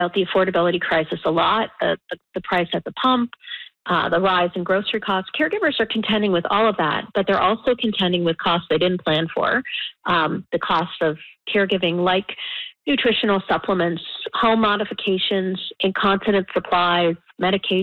about the affordability crisis a lot, the price at the pump, the rise in grocery costs. Caregivers are contending with all of that, but they're also contending with costs they didn't plan for. The cost of caregiving, like nutritional supplements, home modifications, incontinence supplies, medication.